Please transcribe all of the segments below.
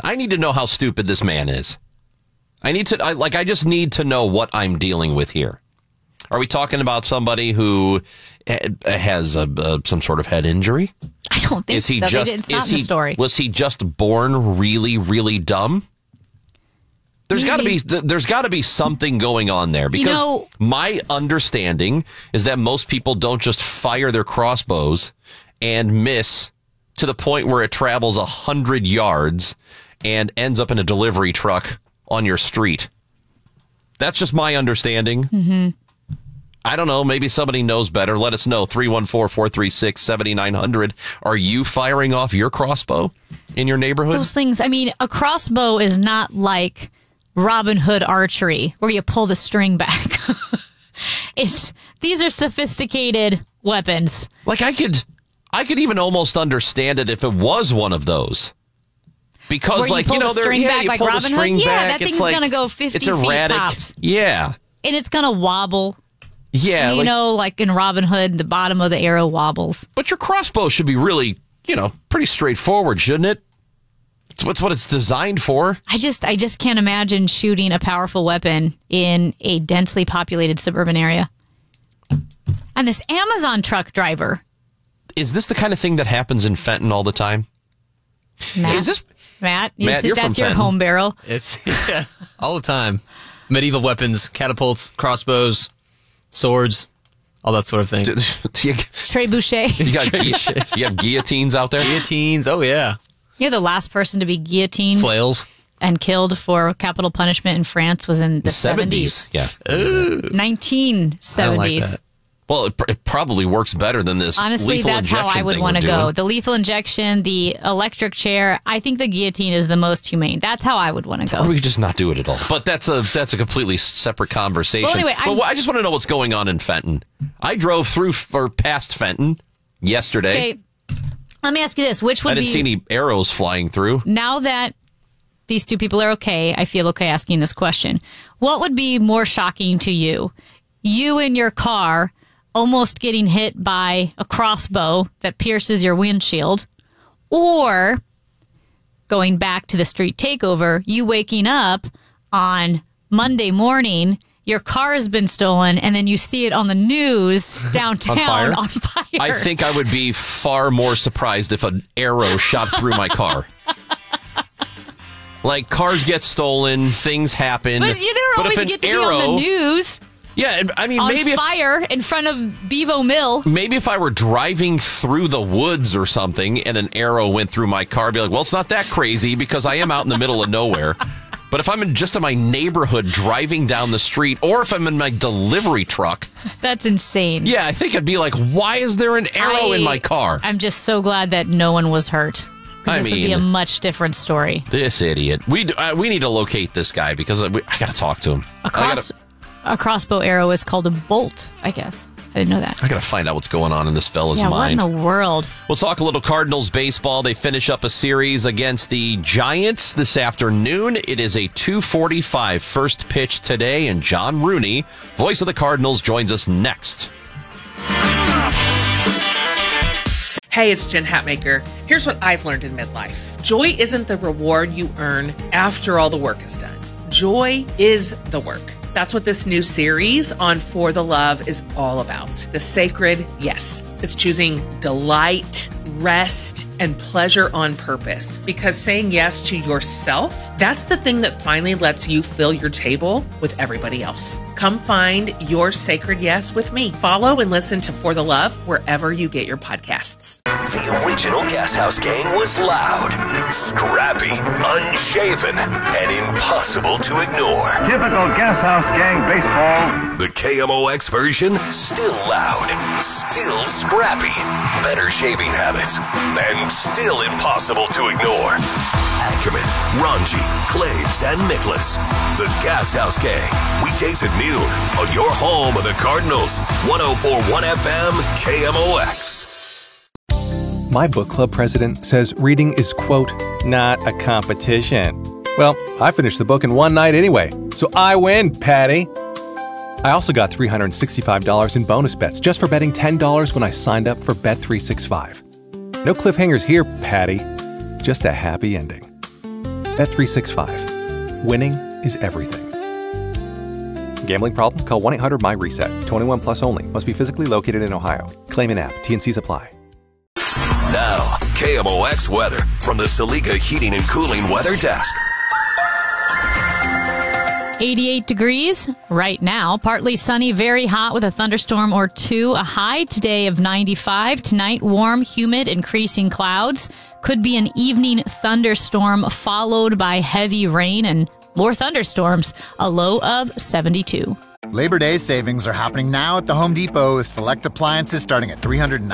I need to know how stupid this man is. I just need to know what I'm dealing with here. Are we talking about somebody who has some sort of head injury? I don't think so. It's not in the story. Was he just born really, really dumb? There's got to be something going on there, because my understanding is that most people don't just fire their crossbows and miss to the point where it travels 100 yards and ends up in a delivery truck on your street. That's just my understanding. Mm-hmm. I don't know. Maybe somebody knows better. Let us know. 314-436-7900. Are you firing off your crossbow in your neighborhood? Those things. I mean, a crossbow is not like Robin Hood archery where you pull the string back. These are sophisticated weapons. Like I could even almost understand it if it was one of those. Because where you pull the string back like Robin Hood? Yeah, that thing's going to go 50 feet tops. Yeah. And it's going to wobble. Yeah. Like in Robin Hood, the bottom of the arrow wobbles. But your crossbow should be really, pretty straightforward, shouldn't it? It's what it's designed for. I just can't imagine shooting a powerful weapon in a densely populated suburban area. And this Amazon truck driver. Is this the kind of thing that happens in Fenton all the time? Matt, you're that's from your Fenton. home barrel. It's all the time. Medieval weapons, catapults, crossbows, swords, all that sort of thing. Trebuchet. You have guillotines out there? Guillotines, oh yeah. You're the last person to be guillotined. Flails. And killed for capital punishment in France was in the 70s. Yeah. Ooh. 1970s. I don't like that. Well, it probably works better than this. Honestly, lethal that's how I would want to go. The lethal injection, the electric chair. I think the guillotine is the most humane. That's how I would want to go. Or we could just not do it at all. But that's a completely separate conversation. Well, anyway, I just want to know what's going on in Fenton. I drove past Fenton yesterday. Okay, let me ask you this: which would be? I didn't see any arrows flying through. Now that these two people are okay, I feel okay asking this question. What would be more shocking to you? You in your car almost getting hit by a crossbow that pierces your windshield, or going back to the street takeover, you waking up on Monday morning, your car has been stolen, and then you see it on the news downtown on fire. I think I would be far more surprised if an arrow shot through my car. Like, cars get stolen, things happen. But you don't always get to be on the news. Yeah, I mean, maybe fire in front of Bevo Mill. Maybe if I were driving through the woods or something and an arrow went through my car, I'd be like, well, it's not that crazy because I am out in the middle of nowhere. But if I'm just in my neighborhood driving down the street, or if I'm in my delivery truck. That's insane. Yeah, I think I'd be like, why is there an arrow in my car? I'm just so glad that no one was hurt. This would be a much different story. This idiot. We need to locate this guy because I got to talk to him. A crossbow arrow is called a bolt, I guess. I didn't know that. I got to find out what's going on in this fella's mind. What in the world? We'll talk a little Cardinals baseball. They finish up a series against the Giants this afternoon. It is a 2:45 first pitch today, and John Rooney, voice of the Cardinals, joins us next. Hey, it's Jen Hatmaker. Here's what I've learned in midlife. Joy isn't the reward you earn after all the work is done. Joy is the work. That's what this new series on For the Love is all about. The sacred yes. It's choosing delight, rest, and pleasure on purpose. Because saying yes to yourself, that's the thing that finally lets you fill your table with everybody else. Come find your sacred yes with me. Follow and listen to For the Love wherever you get your podcasts. The original Gas House Gang was loud, scrappy, unshaven, and impossible to ignore. Typical Gas House Gang baseball. The KMOX version, still loud, still scrappy, better shaving habits, and still impossible to ignore. Ackerman, Ranji, Claves, and Nicholas. The Gas House Gang. Weekdays at noon on your home of the Cardinals. 104.1 FM KMOX. My book club president says reading is, quote, not a competition. Well, I finished the book in one night anyway, so I win, Patty. I also got $365 in bonus bets just for betting $10 when I signed up for Bet365. No cliffhangers here, Patty. Just a happy ending. Bet365. Winning is everything. Gambling problem? Call 1-800-MY-RESET. 21 plus only. Must be physically located in Ohio. Claim in app. T&Cs apply. Now, KMOX weather from the Saliga Heating and Cooling Weather Desk. 88 degrees right now. Partly sunny, very hot with a thunderstorm or two. A high today of 95. Tonight, warm, humid, increasing clouds. Could be an evening thunderstorm followed by heavy rain and more thunderstorms. A low of 72. Labor Day savings are happening now at the Home Depot with select appliances starting at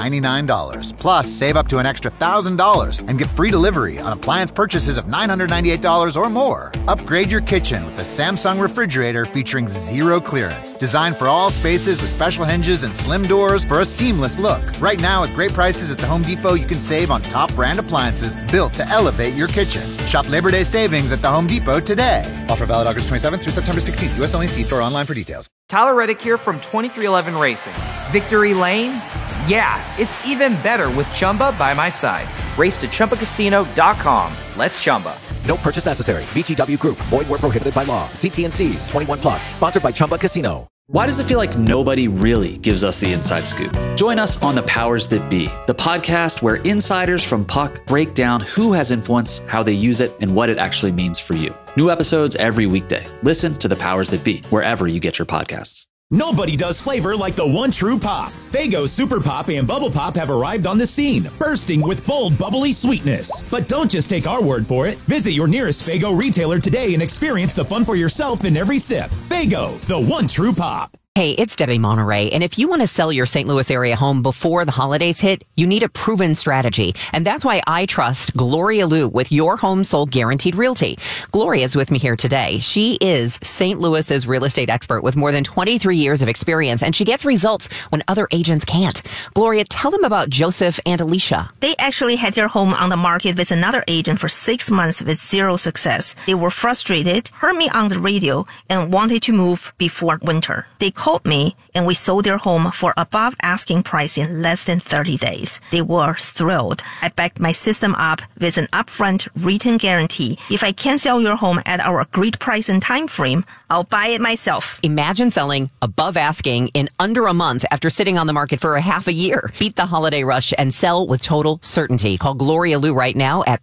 $399. Plus, save up to an extra $1,000 and get free delivery on appliance purchases of $998 or more. Upgrade your kitchen with a Samsung refrigerator featuring zero clearance. Designed for all spaces with special hinges and slim doors for a seamless look. Right now, with great prices at the Home Depot, you can save on top brand appliances built to elevate your kitchen. Shop Labor Day savings at the Home Depot today. Offer valid August 27th through September 16th. U.S. only. See store online for details. Tyler Reddick here from 2311 Racing. Victory Lane? Yeah, it's even better with Chumba by my side. Race to ChumbaCasino.com. Let's Chumba. No purchase necessary. VGW Group. Void where prohibited by law. See T&Cs. 21 plus. Sponsored by Chumba Casino. Why does it feel like nobody really gives us the inside scoop? Join us on The Powers That Be, the podcast where insiders from Puck break down who has influence, how they use it, and what it actually means for you. New episodes every weekday. Listen to The Powers That Be, wherever you get your podcasts. Nobody does flavor like the one true pop. Faygo Super Pop and Bubble Pop have arrived on the scene, bursting with bold, bubbly sweetness. But don't just take our word for it. Visit your nearest Faygo retailer today and experience the fun for yourself in every sip. Faygo, the one true pop. Hey, it's Debbie Monterey, and if you want to sell your St. Louis area home before the holidays hit, you need a proven strategy. And that's why I trust Gloria Liu with Your Home Sold Guaranteed Realty. Gloria's with me here today. She is St. Louis's real estate expert with more than 23 years of experience, and she gets results when other agents can't. Gloria, tell them about Joseph and Alicia. They actually had their home on the market with another agent for 6 months with zero success. They were frustrated, heard me on the radio, and wanted to move before winter. They called me and we sold their home for above asking price in less than 30 days. They were thrilled. I backed my system up with an upfront written guarantee. If I can't sell your home at our agreed price and time frame, I'll buy it myself. Imagine selling above asking in under a month after sitting on the market for a half a year. Beat the holiday rush and sell with total certainty. Call Gloria Liu right now at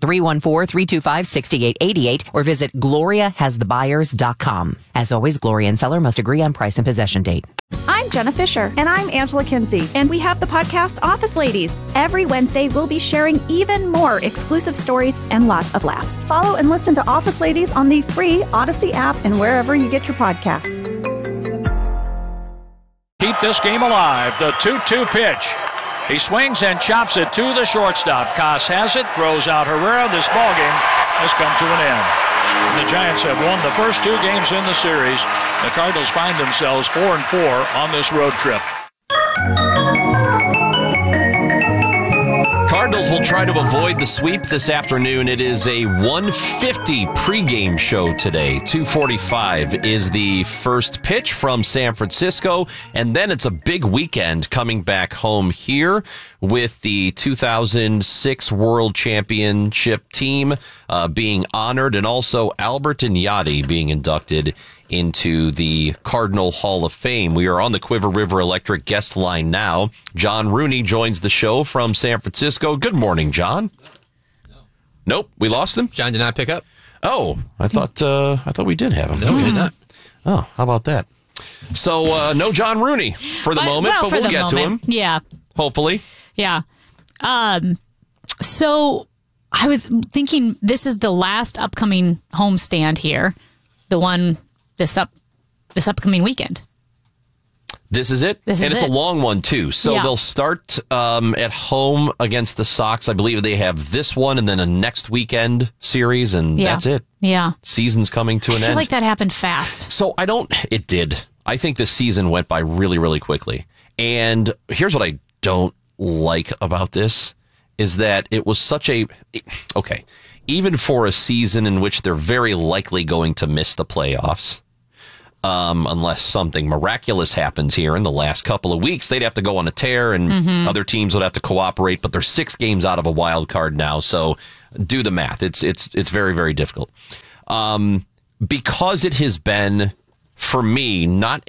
314-325-6888 or visit GloriaHasTheBuyers.com. As always, Gloria and seller must agree on price and possession date. I'm Jenna Fisher. And I'm Angela Kinsey. And we have the podcast Office Ladies. Every Wednesday, we'll be sharing even more exclusive stories and lots of laughs. Follow and listen to Office Ladies on the free Odyssey app and wherever you get your podcasts. Keep this game alive. The 2-2 pitch. He swings and chops it to the shortstop. Koss has it, throws out Herrera. This ballgame has come to an end. The Giants have won the first 2 games in the series. The Cardinals find themselves 4-4 on this road trip. Cardinals will try to avoid the sweep this afternoon. It is a 1:50 pregame show today. 2:45 is the first pitch from San Francisco, and then it's a big weekend coming back home here with the 2006 World Championship team being honored, and also Albert Ignati being inducted into the Cardinal Hall of Fame. We are on the Quiver River Electric guest line now. John Rooney joins the show from San Francisco. Good morning, John. Nope, we lost him. John did not pick up. Oh, I thought we did have him. No, we did not. Oh, how about that? So no John Rooney for the moment, but we'll get to him. Yeah, hopefully. Yeah. So I was thinking this is the last upcoming homestand here, the one this upcoming weekend. This is it? And it's a long one, too. So they'll start at home against the Sox. I believe they have this one and then a next weekend series, and that's it. Yeah. Season's coming to an end. I feel like that happened fast. So it did. I think this season went by really, really quickly. And here's what I don't like about this is that it was such okay, even for a season in which they're very likely going to miss the playoffs, unless something miraculous happens here in the last couple of weeks, they'd have to go on a tear and other teams would have to cooperate, but they're 6 games out of a wild card now. So do the math. It's very, very difficult. Because it has been, for me, not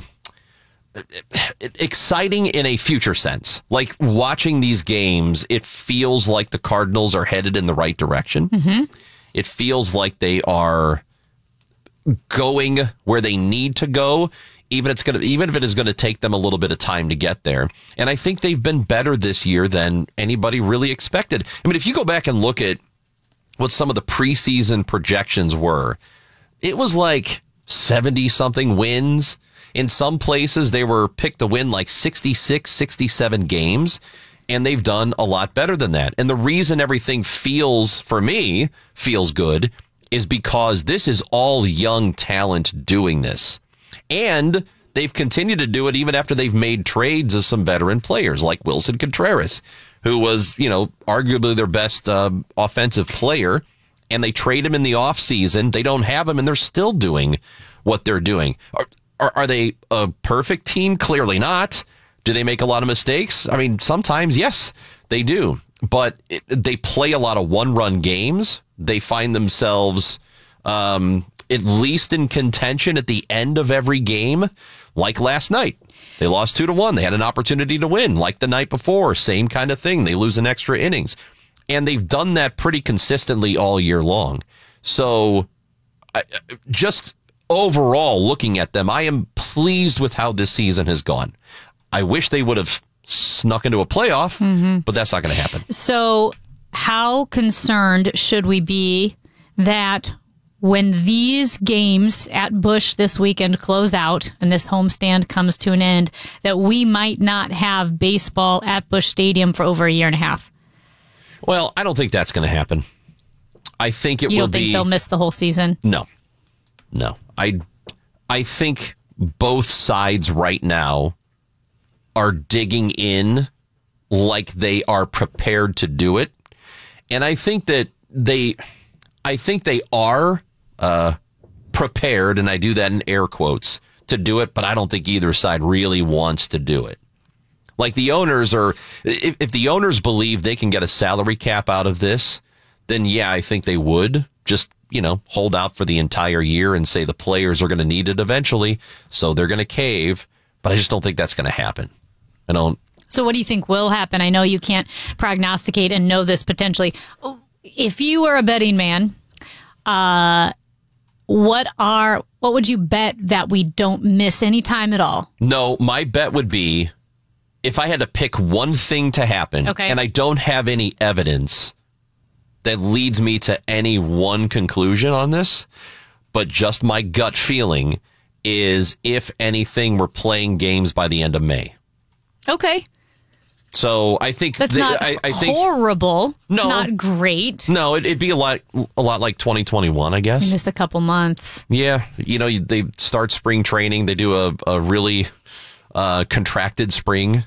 exciting in a future sense. Like watching these games, it feels like the Cardinals are headed in the right direction. Mm-hmm. It feels like they are going where they need to go, even if it is going to take them a little bit of time to get there. And I think they've been better this year than anybody really expected. I mean, if you go back and look at what some of the preseason projections were, it was like 70-something wins. In some places, they were picked to win like 66, 67 games, and they've done a lot better than that. And the reason everything feels good is because this is all young talent doing this. And they've continued to do it even after they've made trades of some veteran players like Wilson Contreras, who was, arguably their best offensive player. And they trade him in the offseason. They don't have him, and they're still doing what they're doing. Are they a perfect team? Clearly not. Do they make a lot of mistakes? I mean, sometimes, yes, they do. But they play a lot of one-run games. They find themselves at least in contention at the end of every game, like last night. They lost 2-1. They had an opportunity to win, like the night before. Same kind of thing. They lose in extra innings. And they've done that pretty consistently all year long. So just overall, looking at them, I am pleased with how this season has gone. I wish they would have snuck into a playoff, but that's not going to happen. So how concerned should we be that when these games at Busch this weekend close out and this homestand comes to an end, that we might not have baseball at Busch Stadium for over a year and a half? Well, I don't think that's going to happen. I think it will be... You don't think they'll miss the whole season? No. I think both sides right now are digging in like they are prepared to do it. And I think that they are prepared, and I do that in air quotes, to do it, but I don't think either side really wants to do it. Like the owners are, if the owners believe they can get a salary cap out of this, then yeah, I think they would just, hold out for the entire year and say the players are going to need it eventually, so they're going to cave. But I just don't think that's going to happen. I don't. So what do you think will happen? I know you can't prognosticate and know this potentially. If you were a betting man, what would you bet that we don't miss any time at all? No, my bet would be, if I had to pick one thing to happen, and I don't have any evidence that leads me to any one conclusion on this, but just my gut feeling is, if anything, we're playing games by the end of May. Okay. So I think that's not horrible. No, it's not great. No, it'd be a lot like 2021, I guess. Just a couple months. Yeah, they start spring training. They do a really contracted spring.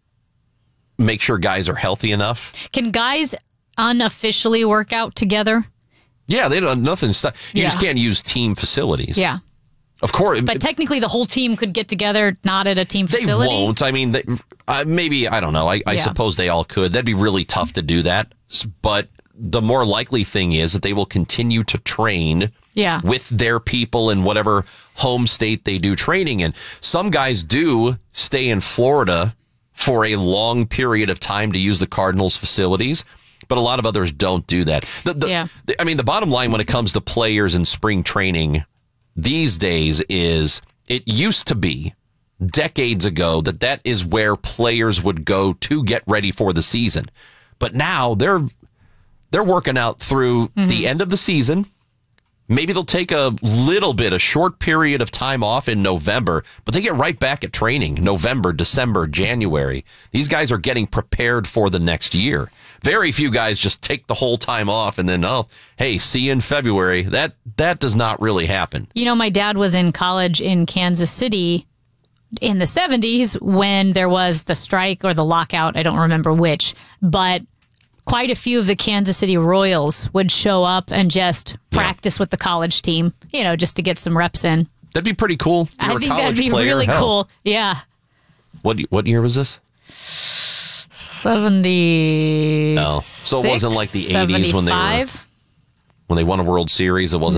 Make sure guys are healthy enough. Can guys unofficially work out together? Yeah, they don't. Nothing. You just can't use team facilities. Yeah. Of course. But technically the whole team could get together, not at a team facility. They won't. I mean, maybe, I don't know. I suppose they all could. That'd be really tough to do that. But the more likely thing is that they will continue to train with their people in whatever home state they do training in. Some guys do stay in Florida for a long period of time to use the Cardinals facilities, but a lot of others don't do that. I mean, the bottom line when it comes to players in spring training these days is, it used to be decades ago that is where players would go to get ready for the season. But now they're working out through the end of the season. Maybe they'll take a short period of time off in November, but they get right back at training November, December, January. These guys are getting prepared for the next year. Very few guys just take the whole time off and then, hey, see you in February. That does not really happen. My dad was in college in Kansas City in the 70s when there was the strike or the lockout. I don't remember which, but quite a few of the Kansas City Royals would show up and just practice with the college team, just to get some reps in. That'd be pretty cool. I think that'd be really cool. Yeah. What year was this? 70. No. So it wasn't like the 80s when they won a World Series. It wasn't